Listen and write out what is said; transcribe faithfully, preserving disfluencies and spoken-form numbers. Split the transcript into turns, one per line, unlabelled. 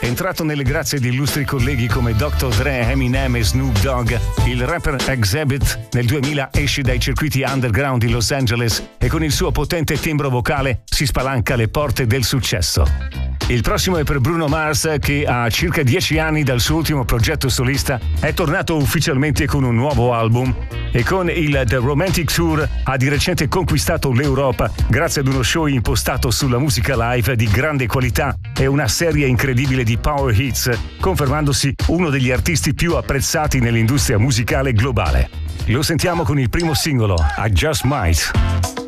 Entrato nelle grazie di illustri colleghi come doctor Dre, Eminem e Snoop Dogg, il rapper Xzibit nel duemila esce dai circuiti underground di Los Angeles e con il suo potente timbro vocale si spalanca le porte del successo. Il prossimo è per Bruno Mars, che a circa dieci anni dal suo ultimo progetto solista è tornato ufficialmente con un nuovo album e con il The Romantic Tour ha di recente conquistato l'Europa grazie ad uno show impostato sulla musica live di grande qualità e una serie incredibile di power hits, confermandosi uno degli artisti più apprezzati nell'industria musicale globale. Lo sentiamo con il primo singolo, I Just Might.